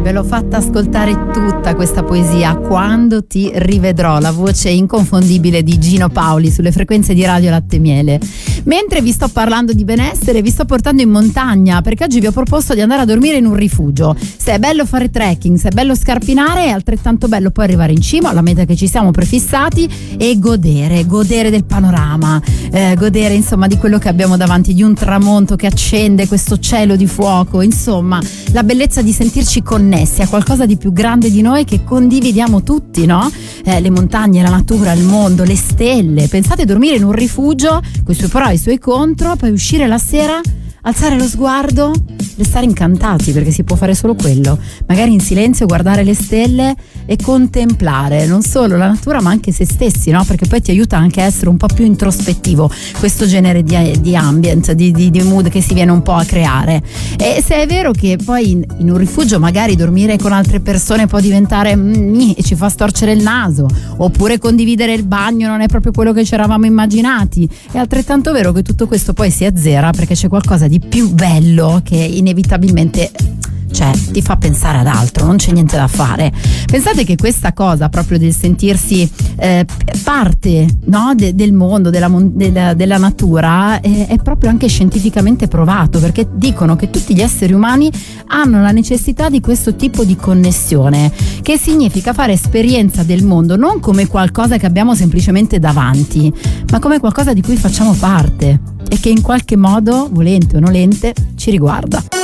Ve l'ho fatta ascoltare tutta questa poesia, Quando ti rivedrò, la voce inconfondibile di Gino Paoli sulle frequenze di Radio Latte e Miele. Mentre vi sto parlando di benessere, vi sto portando in montagna, perché oggi vi ho proposto di andare a dormire in un rifugio. Se è bello fare trekking, se è bello scarpinare, è altrettanto bello poi arrivare in cima alla meta che ci siamo prefissati e godere del panorama, godere insomma di quello che abbiamo davanti, di un tramonto che accende questo cielo di fuoco, insomma la bellezza di sentirci connessi a qualcosa di più grande di noi che condividiamo tutti, no? Le montagne, la natura, il mondo, le stelle. Pensate a dormire in un rifugio con i suoi pro e i suoi contro, poi uscire la sera, alzare lo sguardo, restare incantati, perché si può fare solo quello, magari in silenzio guardare le stelle e contemplare non solo la natura ma anche se stessi, no? Perché poi ti aiuta anche a essere un po' più introspettivo questo genere di ambient, di mood che si viene un po' a creare. E se è vero che poi in un rifugio magari dormire con altre persone può diventare e ci fa storcere il naso, oppure condividere il bagno non è proprio quello che ci eravamo immaginati, è altrettanto vero che tutto questo poi si azzera perché c'è qualcosa di più bello che inevitabilmente ti fa pensare ad altro, non c'è niente da fare. Pensate che questa cosa proprio del sentirsi parte, no, del mondo, della natura è proprio anche scientificamente provato, perché dicono che tutti gli esseri umani hanno la necessità di questo tipo di connessione, che significa fare esperienza del mondo non come qualcosa che abbiamo semplicemente davanti, ma come qualcosa di cui facciamo parte e che in qualche modo, volente o nolente, ci riguarda.